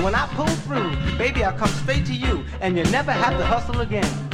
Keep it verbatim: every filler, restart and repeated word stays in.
when I pull through, baby, I'll come straight to you, and you'll never have to hustle again.